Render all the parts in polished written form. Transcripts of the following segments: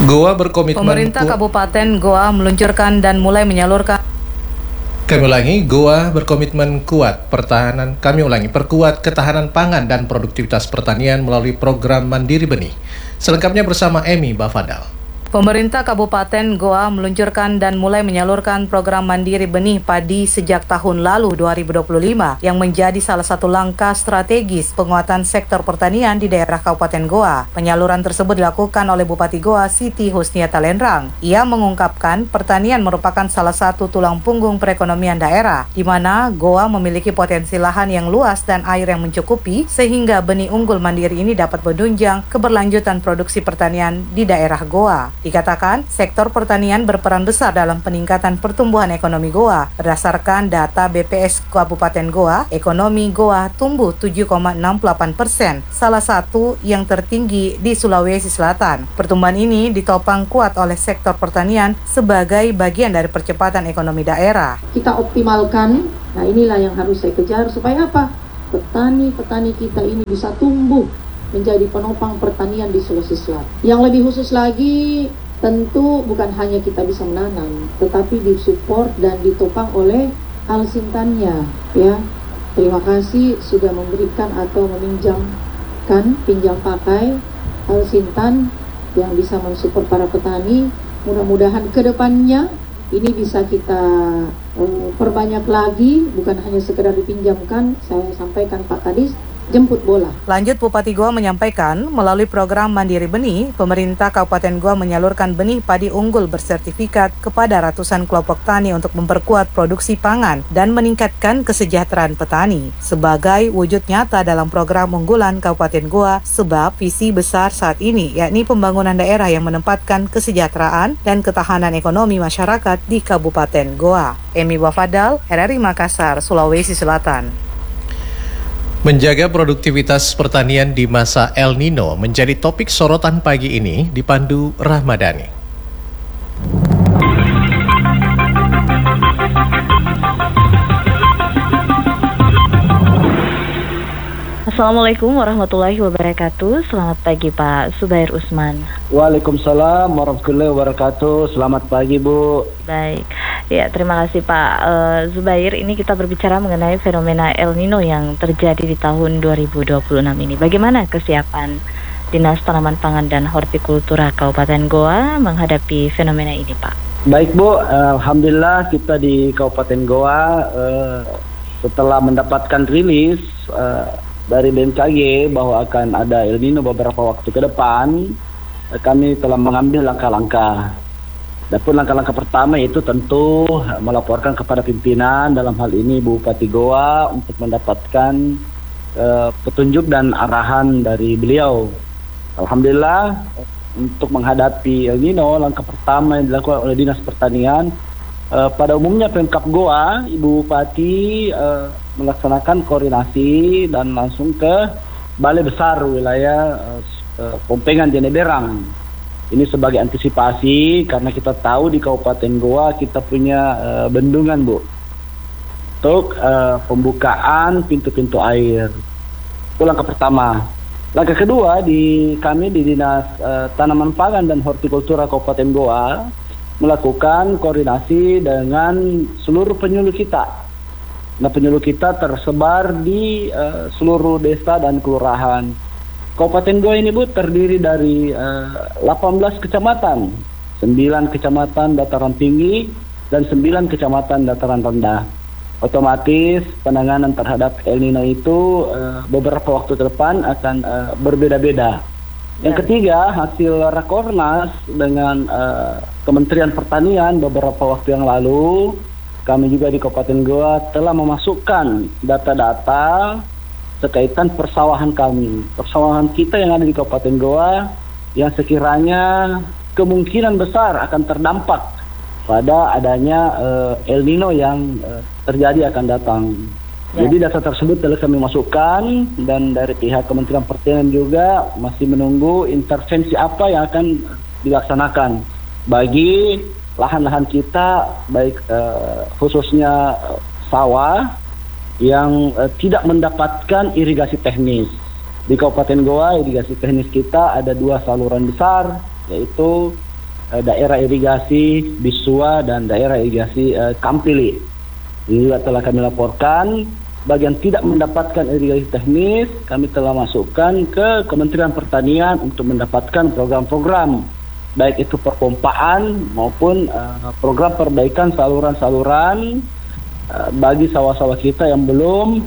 Goa berkomitmen Pemerintah Kabupaten Goa meluncurkan dan mulai menyalurkan. Goa berkomitmen perkuat ketahanan pangan dan produktivitas pertanian melalui program Mandiri Benih. Selengkapnya bersama Emi Bafadal. Pemerintah Kabupaten Goa meluncurkan dan mulai menyalurkan program Mandiri Benih Padi sejak tahun lalu 2025 yang menjadi salah satu langkah strategis penguatan sektor pertanian di daerah Kabupaten Goa. Penyaluran tersebut dilakukan oleh Bupati Goa Siti Husniata Lenrang. Ia mengungkapkan pertanian merupakan salah satu tulang punggung perekonomian daerah, di mana Goa memiliki potensi lahan yang luas dan air yang mencukupi sehingga benih unggul mandiri ini dapat menunjang keberlanjutan produksi pertanian di daerah Goa. Dikatakan, sektor pertanian berperan besar dalam peningkatan pertumbuhan ekonomi Goa. Berdasarkan data BPS Kabupaten Goa, ekonomi Goa tumbuh 7,68%, salah satu yang tertinggi di Sulawesi Selatan. Pertumbuhan ini ditopang kuat oleh sektor pertanian sebagai bagian dari percepatan ekonomi daerah. Kita optimalkan, nah inilah yang harus saya kejar supaya apa? Petani-petani kita ini bisa tumbuh menjadi penopang pertanian di Sulawesi Selatan. Yang lebih khusus lagi, tentu bukan hanya kita bisa menanam, tetapi disupport dan ditopang oleh alsintannya. Ya, terima kasih sudah memberikan atau meminjamkan pinjam pakai alsintan yang bisa mensupport para petani. Mudah-mudahan ke depannya ini bisa kita perbanyak lagi, bukan hanya sekedar dipinjamkan. Saya sampaikan Pak Kadis, jemput bola. Lanjut, Bupati Goa menyampaikan, melalui program Mandiri Benih, pemerintah Kabupaten Goa menyalurkan benih padi unggul bersertifikat kepada ratusan kelompok tani untuk memperkuat produksi pangan dan meningkatkan kesejahteraan petani. Sebagai wujud nyata dalam program unggulan Kabupaten Goa, sebab visi besar saat ini yakni pembangunan daerah yang menempatkan kesejahteraan dan ketahanan ekonomi masyarakat di Kabupaten Goa. Emi Bafadal, RRI Makassar, Sulawesi Selatan. Menjaga produktivitas pertanian di masa El Nino menjadi topik sorotan pagi ini dipandu Rahmadani. Assalamualaikum warahmatullahi wabarakatuh. Selamat pagi Pak Zubair Usman. Waalaikumsalam warahmatullahi wabarakatuh. Selamat pagi Bu. Baik, ya terima kasih Pak Zubair. Ini kita berbicara mengenai fenomena El Nino yang terjadi di tahun 2026 ini. Bagaimana kesiapan Dinas Tanaman Pangan dan Hortikultura Kabupaten Goa menghadapi fenomena ini Pak? Baik Bu, alhamdulillah kita di Kabupaten Goa setelah mendapatkan rilis dari BMKG bahwa akan ada El Nino beberapa waktu ke depan, kami telah mengambil langkah-langkah. Dan pun langkah-langkah pertama itu tentu melaporkan kepada pimpinan, dalam hal ini Bupati Goa, untuk mendapatkan petunjuk dan arahan dari beliau. Alhamdulillah, untuk menghadapi El Nino, langkah pertama yang dilakukan oleh Dinas Pertanian, pada umumnya Pemkab Goa, Ibu Bupati melaksanakan koordinasi dan langsung ke Balai Besar wilayah Pompengan Jeneberang. Ini sebagai antisipasi karena kita tahu di Kabupaten Goa kita punya bendungan Bu, untuk pembukaan pintu-pintu air. Itu langkah pertama. Langkah kedua, kami di Dinas Tanaman Pangan dan Hortikultura Kabupaten Goa melakukan koordinasi dengan seluruh penyuluh kita. Nah, penyuluh kita tersebar di seluruh desa dan kelurahan. Kabupaten Goa ini Bu terdiri dari 18 kecamatan, 9 kecamatan dataran tinggi dan 9 kecamatan dataran rendah. Otomatis penanganan terhadap El Nino itu beberapa waktu ke depan akan berbeda-beda. Yang ketiga, hasil Rakornas dengan Kementerian Pertanian beberapa waktu yang lalu, kami juga di Kabupaten Goa telah memasukkan data-data sekaitan persawahan kami. Persawahan kita yang ada di Kabupaten Goa yang sekiranya kemungkinan besar akan terdampak pada adanya El Nino yang terjadi akan datang. Jadi data tersebut telah kami masukkan, dan dari pihak Kementerian Pertanian juga masih menunggu intervensi apa yang akan dilaksanakan bagi lahan-lahan kita, baik khususnya sawah yang tidak mendapatkan irigasi teknis. Di Kabupaten Goa, irigasi teknis kita ada 2 saluran besar, yaitu daerah irigasi Bisua dan daerah irigasi Kampili. Ini juga telah kami laporkan. Bagian tidak mendapatkan irigasi teknis, kami telah masukkan ke Kementerian Pertanian untuk mendapatkan program-program, baik itu perpompaan maupun program perbaikan saluran-saluran bagi sawah-sawah kita yang belum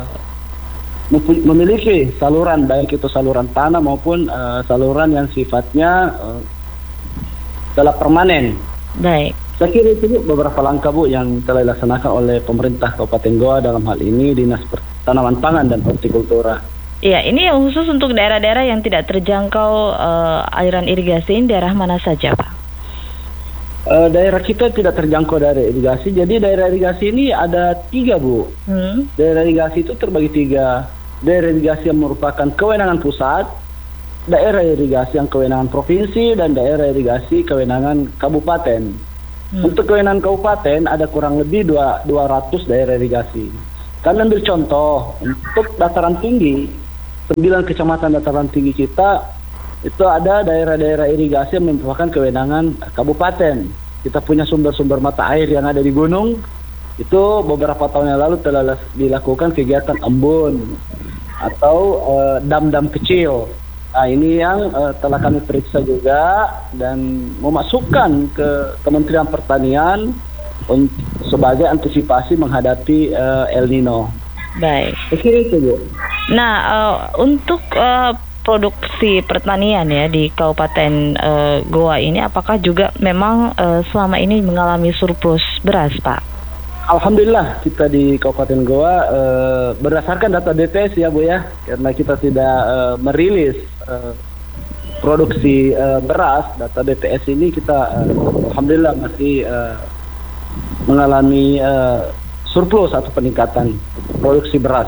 memiliki saluran, baik itu saluran tanah maupun saluran yang sifatnya telah permanen. Baik. Saya kira itu Bu, beberapa langkah Bu yang telah dilaksanakan oleh pemerintah Kabupaten Goa, dalam hal ini Dinas Tanaman Pangan dan Hortikultura. Iya, ini yang khusus untuk daerah-daerah yang tidak terjangkau aliran irigasi, ini daerah mana saja Pak? Daerah kita tidak terjangkau daerah irigasi, jadi daerah irigasi ini ada 3 Bu. Daerah irigasi itu terbagi 3. Daerah irigasi yang merupakan kewenangan pusat, daerah irigasi yang kewenangan provinsi, dan daerah irigasi kewenangan kabupaten. Untuk kewenangan kabupaten ada kurang lebih 200 daerah irigasi. Kami ambil contoh, untuk dataran tinggi, 9 kecamatan dataran tinggi kita, itu ada daerah-daerah irigasi yang merupakan kewenangan kabupaten. Kita punya sumber-sumber mata air yang ada di gunung, itu beberapa tahun yang lalu telah dilakukan kegiatan embun atau dam-dam kecil. Nah, ini yang telah kami periksa juga dan memasukkan ke Kementerian Pertanian sebagai antisipasi menghadapi El Nino. Baik. Kira itu Bu. Nah, untuk produksi pertanian ya di Kabupaten Goa ini, apakah juga memang selama ini mengalami surplus beras, Pak? Alhamdulillah kita di Kabupaten Goa berdasarkan data BPS ya Bu ya, karena kita tidak merilis produksi beras, data BPS ini kita alhamdulillah masih mengalami surplus atau peningkatan produksi beras.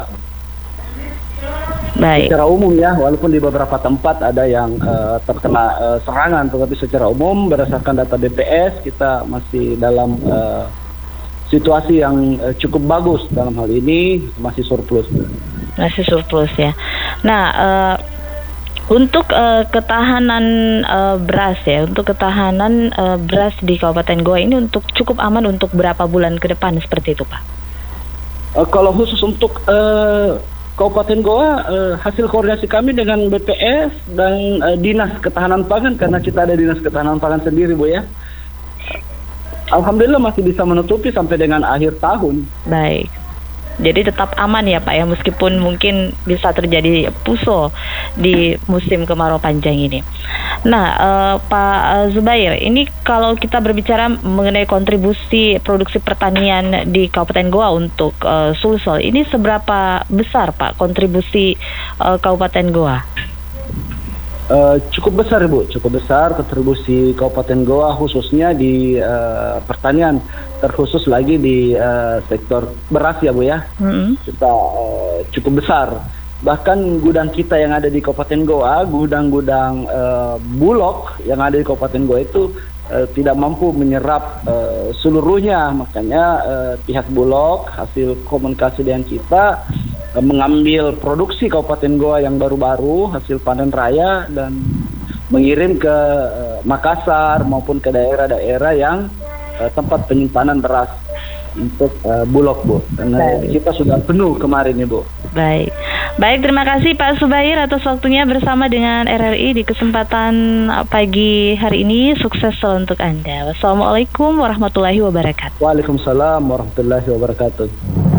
Baik. Secara umum ya, walaupun di beberapa tempat ada yang terkena serangan, tetapi secara umum berdasarkan data BPS kita masih dalam situasi yang cukup bagus dalam hal ini, masih surplus. Masih surplus ya. Nah, untuk ketahanan beras ya, untuk ketahanan beras di Kabupaten Goa ini untuk cukup aman untuk berapa bulan ke depan seperti itu Pak? Kalau khusus untuk Kabupaten Goa, hasil koordinasi kami dengan BPS dan Dinas Ketahanan Pangan, karena kita ada Dinas Ketahanan Pangan sendiri Bu ya, alhamdulillah masih bisa menutupi sampai dengan akhir tahun. Baik. Jadi tetap aman ya Pak ya, meskipun mungkin bisa terjadi puso di musim kemarau panjang ini. Nah, Pak Zubair, ini kalau kita berbicara mengenai kontribusi produksi pertanian di Kabupaten Goa untuk Sulsel, ini seberapa besar Pak kontribusi Kabupaten Goa? Cukup besar Bu, cukup besar kontribusi Kabupaten Goa khususnya di pertanian, terkhusus lagi di sektor beras ya Bu ya. Kita cukup besar. Bahkan gudang kita yang ada di Kabupaten Goa, gudang-gudang Bulog yang ada di Kabupaten Goa itu tidak mampu menyerap seluruhnya, makanya pihak Bulog hasil komunikasi dengan kita mengambil produksi Kabupaten Goa yang baru-baru hasil panen raya dan mengirim ke Makassar maupun ke daerah-daerah yang tempat penyimpanan beras untuk Bulog Bu, karena kita sudah penuh kemarin ya Bu. Baik, terima kasih Pak Zubair atas waktunya bersama dengan RRI di kesempatan pagi hari ini. Sukses selalu untuk Anda. Wassalamualaikum warahmatullahi wabarakatuh. Waalaikumsalam warahmatullahi wabarakatuh.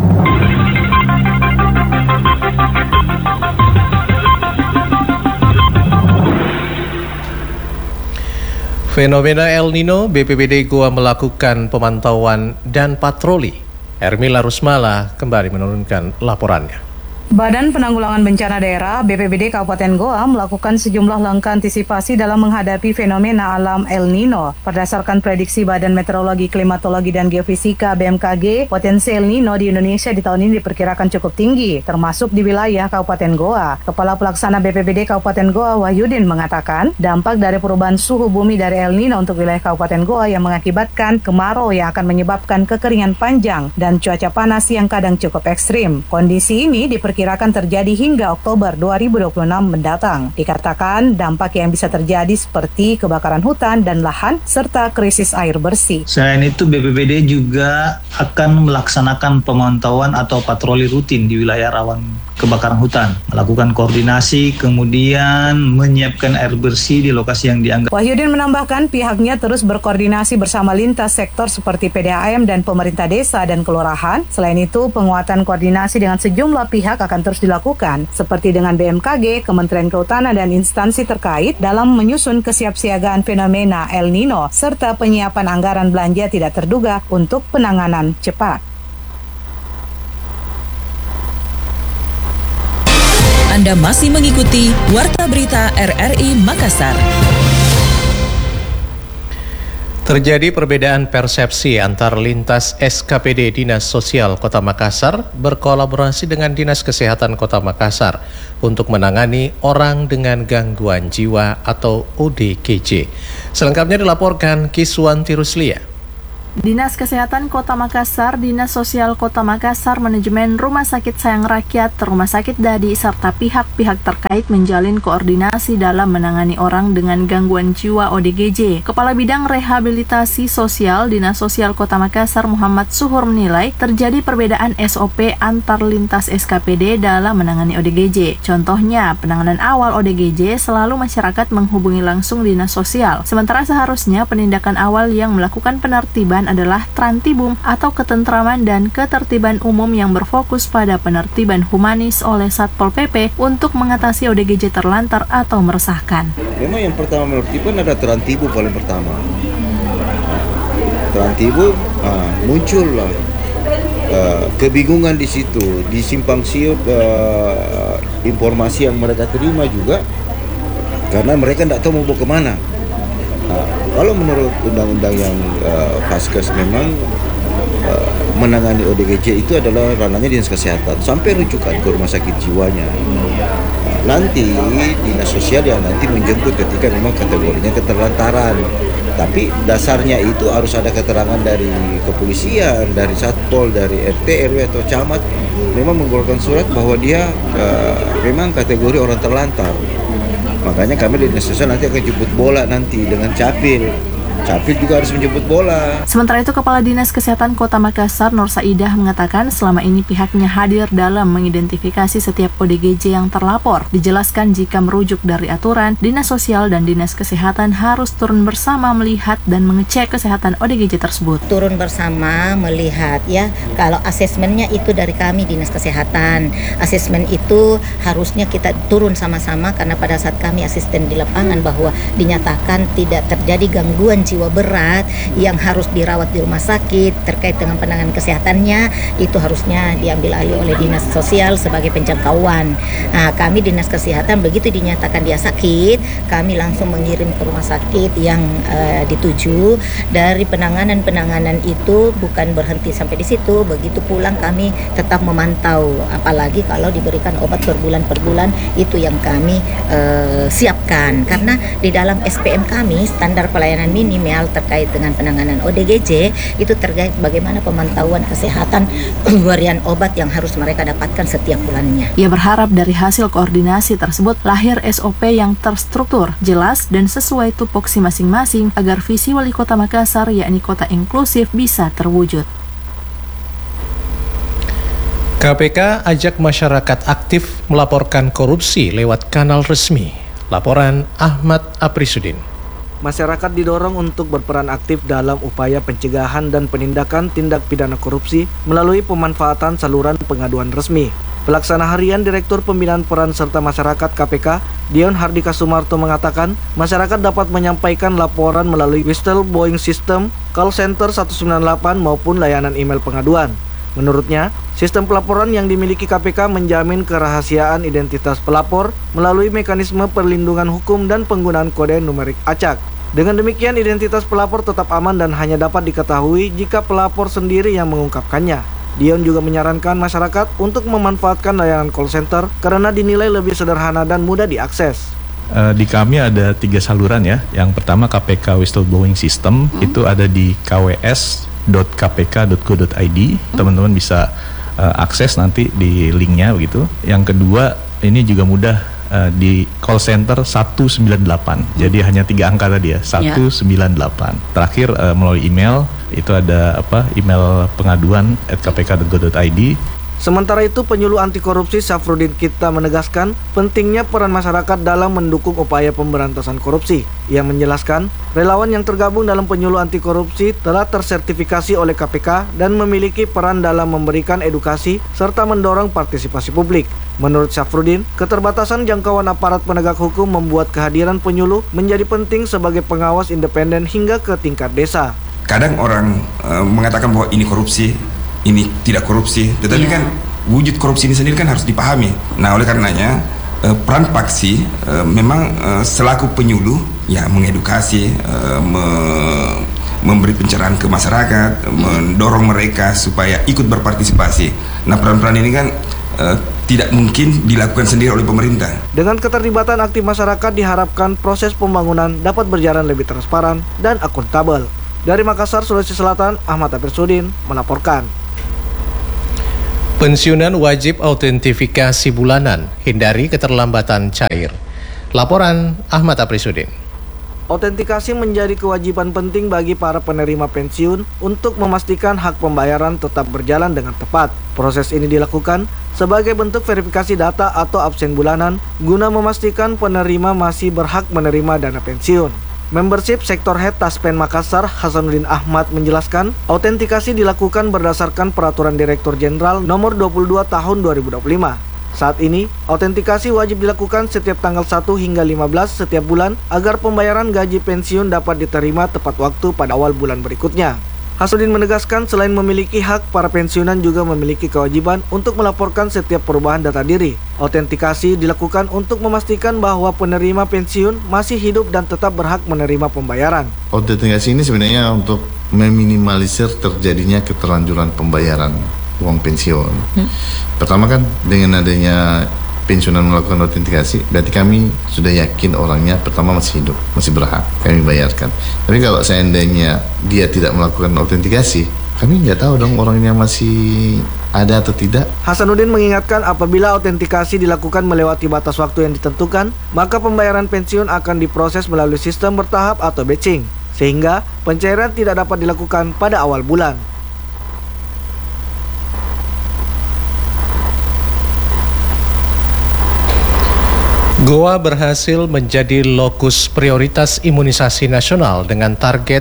Fenomena El Nino, BPBD Goa melakukan pemantauan dan patroli. Hermila Rusmala kembali menurunkan laporannya. Badan Penanggulangan Bencana Daerah BPBD Kabupaten Goa melakukan sejumlah langkah antisipasi dalam menghadapi fenomena alam El Nino. Berdasarkan prediksi Badan Meteorologi, Klimatologi, dan Geofisika BMKG, potensi El Nino di Indonesia di tahun ini diperkirakan cukup tinggi, termasuk di wilayah Kabupaten Goa. Kepala Pelaksana BPBD Kabupaten Goa, Wahyudin, mengatakan dampak dari perubahan suhu bumi dari El Nino untuk wilayah Kabupaten Goa yang mengakibatkan kemarau yang akan menyebabkan kekeringan panjang dan cuaca panas yang kadang cukup ekstrim. Kondisi ini diperkirakan diperkirakan terjadi hingga Oktober 2026 mendatang. Dikatakan dampak yang bisa terjadi seperti kebakaran hutan dan lahan serta krisis air bersih. Selain itu, BPBD juga akan melaksanakan pemantauan atau patroli rutin di wilayah rawan kebakaran hutan, melakukan koordinasi, kemudian menyiapkan air bersih di lokasi yang dianggap. Wahyudin menambahkan pihaknya terus berkoordinasi bersama lintas sektor seperti PDAM dan pemerintah desa dan kelurahan. Selain itu, penguatan koordinasi dengan sejumlah pihak akan terus dilakukan, seperti dengan BMKG, Kementerian Kehutanan, dan instansi terkait dalam menyusun kesiapsiagaan fenomena El Nino, serta penyiapan anggaran belanja tidak terduga untuk penanganan cepat. Anda masih mengikuti Warta Berita RRI Makassar. Terjadi perbedaan persepsi antar lintas SKPD Dinas Sosial Kota Makassar berkolaborasi dengan Dinas Kesehatan Kota Makassar untuk menangani orang dengan gangguan jiwa atau ODGJ. Selengkapnya dilaporkan Kiswanti Ruslia. Dinas Kesehatan Kota Makassar, Dinas Sosial Kota Makassar, Manajemen Rumah Sakit Sayang Rakyat, Rumah Sakit Dadi, serta pihak-pihak terkait menjalin koordinasi dalam menangani orang dengan gangguan jiwa ODGJ. Kepala Bidang Rehabilitasi Sosial Dinas Sosial Kota Makassar, Muhammad Suhur, menilai terjadi perbedaan SOP antar lintas SKPD dalam menangani ODGJ. Contohnya, penanganan awal ODGJ selalu masyarakat menghubungi langsung Dinas Sosial, sementara seharusnya penindakan awal yang melakukan penertiban adalah Trantibum atau ketentraman dan ketertiban umum yang berfokus pada penertiban humanis oleh Satpol PP untuk mengatasi ODGJ terlantar atau meresahkan. Memang yang pertama penertiban ada Trantibum paling pertama. Trantibum muncullah kebingungan di situ, di simpang siur informasi yang mereka terima juga karena mereka tidak tahu mau bawa kemana. Kalau menurut undang-undang yang Paskes memang menangani ODGJ itu adalah ranahnya Dinas Kesehatan sampai rujukan ke rumah sakit jiwanya. Nanti Dinas Sosial yang nanti menjemput ketika memang kategorinya keterlantaran. Tapi dasarnya itu harus ada keterangan dari kepolisian, dari Satpol, dari RT, RW atau camat memang mengeluarkan surat bahwa dia memang kategori orang terlantar. Makanya kami di Dinas Sosial nanti akan jemput bola nanti dengan Capil. Capil juga harus menjemput bola. Sementara itu, Kepala Dinas Kesehatan Kota Makassar, Nur Saidah, mengatakan selama ini pihaknya hadir dalam mengidentifikasi setiap ODGJ yang terlapor. Dijelaskan jika merujuk dari aturan, Dinas Sosial dan Dinas Kesehatan harus turun bersama melihat dan mengecek kesehatan ODGJ tersebut. Turun bersama melihat ya, kalau asesmennya itu dari kami Dinas Kesehatan. Asesmen itu harusnya kita turun sama-sama karena pada saat kami asisten di lapangan bahwa dinyatakan tidak terjadi gangguan jiwa berat yang harus dirawat di rumah sakit terkait dengan penanganan kesehatannya, itu harusnya diambil alih oleh Dinas Sosial sebagai penjangkauan. Nah, kami Dinas Kesehatan begitu dinyatakan dia sakit, kami langsung mengirim ke rumah sakit yang dituju. Dari penanganan itu bukan berhenti sampai di situ, begitu pulang kami tetap memantau, apalagi kalau diberikan obat per bulan itu yang kami siapkan, karena di dalam SPM kami standar pelayanan minimal terkait dengan penanganan ODGJ itu terkait bagaimana pemantauan kesehatan pemberian obat yang harus mereka dapatkan setiap bulannya. Ia berharap dari hasil koordinasi tersebut lahir SOP yang terstruktur, jelas dan sesuai tupoksi masing-masing agar visi Wali Kota Makassar yakni kota inklusif bisa terwujud. KPK ajak masyarakat aktif melaporkan korupsi lewat kanal resmi. Laporan Ahmad Aprisudin. Masyarakat didorong untuk berperan aktif dalam upaya pencegahan dan penindakan tindak pidana korupsi melalui pemanfaatan saluran pengaduan resmi. Pelaksana harian Direktur Pembinaan Peran Serta Masyarakat KPK, Dion Hardika Sumarto mengatakan, masyarakat dapat menyampaikan laporan melalui whistleblowing system, call center 198 maupun layanan email pengaduan. Menurutnya, sistem pelaporan yang dimiliki KPK menjamin kerahasiaan identitas pelapor melalui mekanisme perlindungan hukum dan penggunaan kode numerik acak. Dengan demikian, identitas pelapor tetap aman dan hanya dapat diketahui jika pelapor sendiri yang mengungkapkannya. Dion juga menyarankan masyarakat untuk memanfaatkan layanan call center karena dinilai lebih sederhana dan mudah diakses. Di kami ada 3 saluran ya. Yang pertama KPK Whistleblowing System, itu ada di kws.kpk.go.id. Teman-teman bisa akses nanti di linknya begitu. Yang kedua, ini juga mudah di call center 198. Jadi hanya 3 angka tadi ya, 198. Terakhir melalui email, itu ada email pengaduan @kpk.go.id. Sementara itu, penyuluh anti korupsi Syafruddin Kita menegaskan pentingnya peran masyarakat dalam mendukung upaya pemberantasan korupsi. Ia menjelaskan, relawan yang tergabung dalam penyuluh anti korupsi telah tersertifikasi oleh KPK dan memiliki peran dalam memberikan edukasi serta mendorong partisipasi publik. Menurut Syafruddin, keterbatasan jangkauan aparat penegak hukum membuat kehadiran penyuluh menjadi penting sebagai pengawas independen hingga ke tingkat desa. Kadang orang mengatakan bahwa ini korupsi, ini tidak korupsi, tetapi kan wujud korupsi ini sendiri kan harus dipahami. Nah, oleh karenanya peran Paksi memang selaku penyuluh ya mengedukasi, memberi pencerahan ke masyarakat, mendorong mereka supaya ikut berpartisipasi. Nah, peran-peran ini kan tidak mungkin dilakukan sendiri oleh pemerintah. Dengan keterlibatan aktif masyarakat diharapkan proses pembangunan dapat berjalan lebih transparan dan akuntabel. Dari Makassar, Sulawesi Selatan, Ahmad Afirsudin melaporkan. Pensiunan wajib autentifikasi bulanan, hindari keterlambatan cair. Laporan Ahmad Aprisudin. Autentikasi menjadi kewajiban penting bagi para penerima pensiun untuk memastikan hak pembayaran tetap berjalan dengan tepat. Proses ini dilakukan sebagai bentuk verifikasi data atau absen bulanan guna memastikan penerima masih berhak menerima dana pensiun. Membership Sektor Head Taspen Makassar, Hasanuddin Ahmad menjelaskan, autentikasi dilakukan berdasarkan Peraturan Direktur Jenderal Nomor 22 Tahun 2025. Saat ini, autentikasi wajib dilakukan setiap tanggal 1 hingga 15 setiap bulan agar pembayaran gaji pensiun dapat diterima tepat waktu pada awal bulan berikutnya. Hasanuddin menegaskan selain memiliki hak, para pensiunan juga memiliki kewajiban untuk melaporkan setiap perubahan data diri. Autentikasi dilakukan untuk memastikan bahwa penerima pensiun masih hidup dan tetap berhak menerima pembayaran. Autentikasi ini sebenarnya untuk meminimalisir terjadinya keterlanjuran pembayaran uang pensiun. Pertama kan dengan adanya pensiunan melakukan autentikasi, berarti kami sudah yakin orangnya pertama masih hidup, masih berhak kami bayarkan. Tapi kalau seandainya dia tidak melakukan autentikasi, kami nggak tahu dong orangnya masih ada atau tidak. Hasanuddin mengingatkan apabila autentikasi dilakukan melewati batas waktu yang ditentukan, maka pembayaran pensiun akan diproses melalui sistem bertahap atau batching, sehingga pencairan tidak dapat dilakukan pada awal bulan. Goa berhasil menjadi lokus prioritas imunisasi nasional dengan target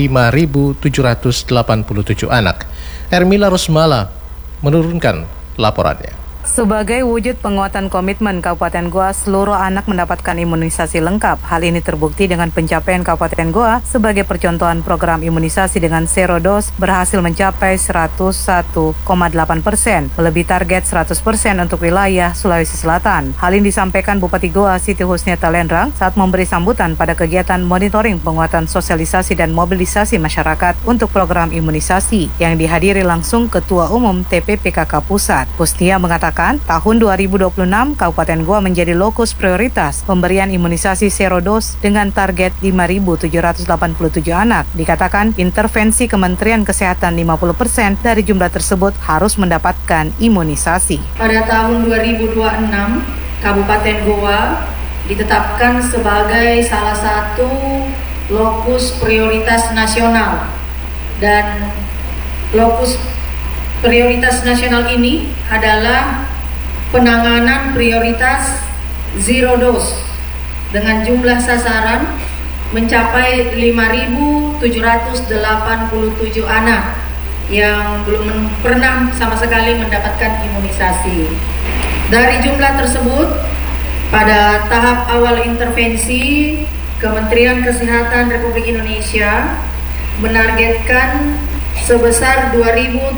5.787 anak. Ermila Rusmala menurunkan laporannya. Sebagai wujud penguatan komitmen Kabupaten Goa, seluruh anak mendapatkan imunisasi lengkap. Hal ini terbukti dengan pencapaian Kabupaten Goa sebagai percontohan program imunisasi dengan serodos berhasil mencapai 101,8%, melebihi target 100% untuk wilayah Sulawesi Selatan. Hal ini disampaikan Bupati Goa Siti Husniata Lenrang saat memberi sambutan pada kegiatan monitoring penguatan sosialisasi dan mobilisasi masyarakat untuk program imunisasi yang dihadiri langsung Ketua Umum TPPKK Pusat. Husnia mengatakan tahun 2026 Kabupaten Goa menjadi lokus prioritas pemberian imunisasi serodos dengan target 5.787 anak. Dikatakan intervensi Kementerian Kesehatan 50% dari jumlah tersebut harus mendapatkan imunisasi. Pada tahun 2026 Kabupaten Goa ditetapkan sebagai salah satu lokus prioritas nasional, dan lokus prioritas nasional ini adalah penanganan prioritas zero dose dengan jumlah sasaran mencapai 5.787 anak yang belum pernah sama sekali mendapatkan imunisasi. Dari jumlah tersebut, pada tahap awal intervensi, Kementerian Kesehatan Republik Indonesia menargetkan sebesar 2.894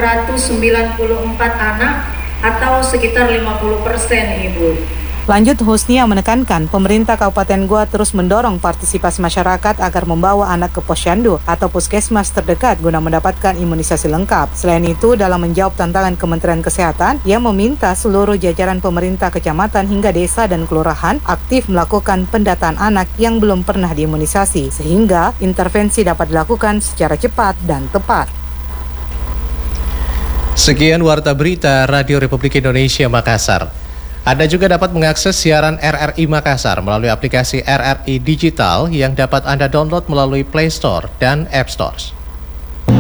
anak atau sekitar 50%, Ibu. Lanjut, Husnia menekankan pemerintah Kabupaten Goa terus mendorong partisipasi masyarakat agar membawa anak ke posyandu atau puskesmas terdekat guna mendapatkan imunisasi lengkap. Selain itu, dalam menjawab tantangan Kementerian Kesehatan, ia meminta seluruh jajaran pemerintah kecamatan hingga desa dan kelurahan aktif melakukan pendataan anak yang belum pernah diimunisasi, sehingga intervensi dapat dilakukan secara cepat dan tepat. Sekian Warta Berita Radio Republik Indonesia Makassar. Anda juga dapat mengakses siaran RRI Makassar melalui aplikasi RRI Digital yang dapat Anda download melalui Play Store dan App Store.